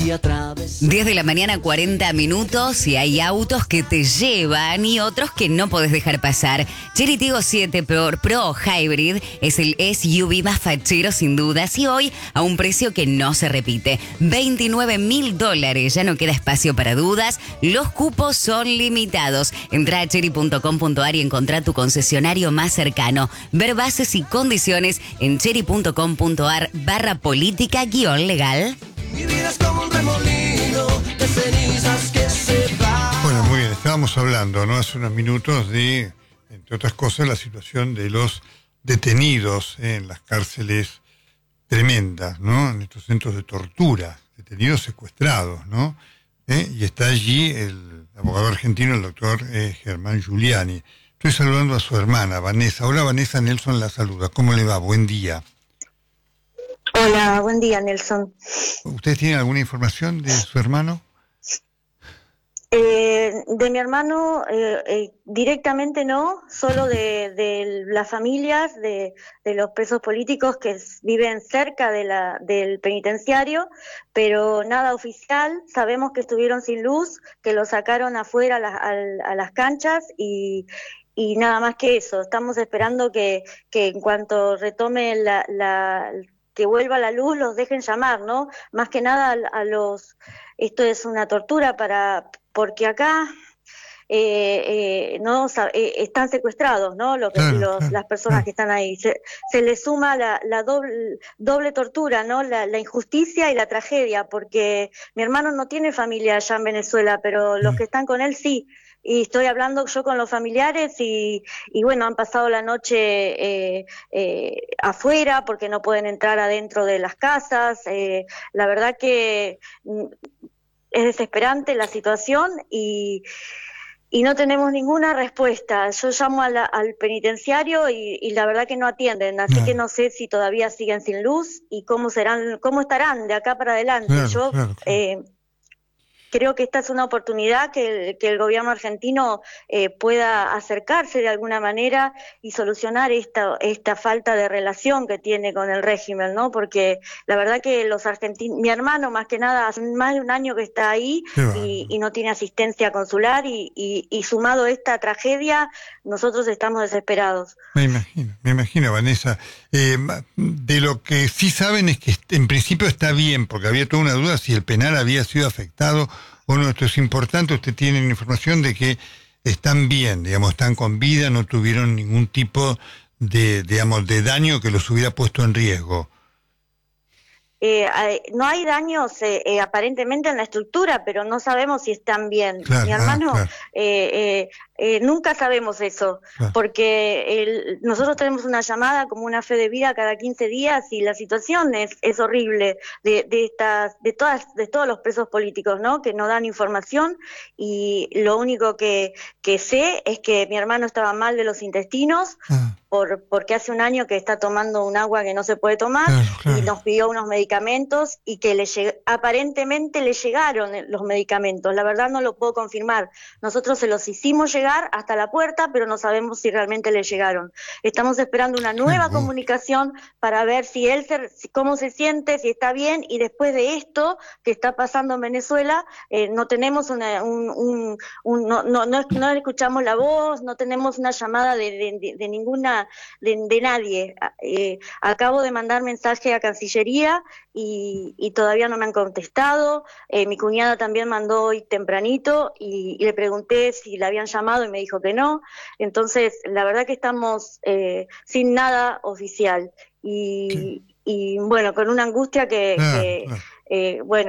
10 de la mañana, 40 minutos, y hay autos que te llevan y otros que no podés dejar pasar. Chery Tiggo 7 Pro Hybrid es el SUV más fachero sin dudas, y hoy a un precio que no se repite. $29.000, ya no queda espacio para dudas, los cupos son limitados. Entra a chery.com.ar y encontrá tu concesionario más cercano. Ver bases y condiciones en chery.com.ar/política-legal. Mi vida es como un remolino de cenizas que se va. Bueno, muy bien, estábamos hablando, ¿no?, hace unos minutos de, entre otras cosas, la situación de los detenidos en las cárceles tremendas, ¿no?, en estos centros de tortura, detenidos secuestrados, ¿no? Y está allí el abogado argentino, el doctor Germán Giuliani. Estoy saludando a su hermana, Vanessa. Hola, Vanessa, Nelson la saluda. ¿Cómo le va? Buen día. Hola, buen día, Nelson. ¿Ustedes tienen alguna información de su hermano? De mi hermano, directamente no, solo de las familias de los presos políticos que viven cerca del penitenciario, pero nada oficial. Sabemos que estuvieron sin luz, que lo sacaron afuera a las canchas y nada más que eso. Estamos esperando que en cuanto retome que vuelva la luz, los dejen llamar, ¿no? Más que nada esto es una tortura porque acá no están secuestrados, ¿no? Las personas que están ahí. Se les suma la doble tortura, ¿no? La injusticia y la tragedia, porque mi hermano no tiene familia allá en Venezuela, pero los que están con él sí. Y estoy hablando yo con los familiares y bueno, han pasado la noche afuera porque no pueden entrar adentro de las casas. La verdad que es desesperante la situación y no tenemos ninguna respuesta. Yo llamo al penitenciario y la verdad que no atienden, así que no sé si todavía siguen sin luz y cómo estarán de acá para adelante. Creo que esta es una oportunidad que el gobierno argentino pueda acercarse de alguna manera y solucionar esta falta de relación que tiene con el régimen, ¿no? Porque la verdad que los argentinos, mi hermano más que nada, hace más de un año que está ahí y no tiene asistencia consular y sumado a esta tragedia, nosotros estamos desesperados. Me imagino, Vanessa. De lo que sí saben es que en principio está bien, porque había toda una duda si el penal había sido afectado o no. Esto es importante. Usted tiene información de que están bien, digamos, están con vida, no tuvieron ningún tipo de daño que los hubiera puesto en riesgo. No hay daños aparentemente en la estructura, pero no sabemos si están bien. Claro, mi hermano, claro. Nunca sabemos eso, porque nosotros tenemos una llamada como una fe de vida cada 15 días y la situación es horrible de todos los presos políticos, ¿no? Que no dan información y lo único que sé es que mi hermano estaba mal de los intestinos. Porque hace un año que está tomando un agua que no se puede tomar, y nos pidió unos medicamentos y que aparentemente le llegaron los medicamentos. La verdad no lo puedo confirmar. Nosotros se los hicimos llegar hasta la puerta, pero no sabemos si realmente le llegaron. Estamos esperando una nueva comunicación para ver cómo se siente, si está bien, y después de esto que está pasando en Venezuela, no tenemos no escuchamos la voz, no tenemos una llamada de ninguna de nadie. Acabo de mandar mensaje a Cancillería y todavía no me han contestado. Mi cuñada también mandó hoy tempranito y le pregunté si la habían llamado y me dijo que no. Entonces, la verdad que estamos sin nada oficial y bueno, con una angustia bueno,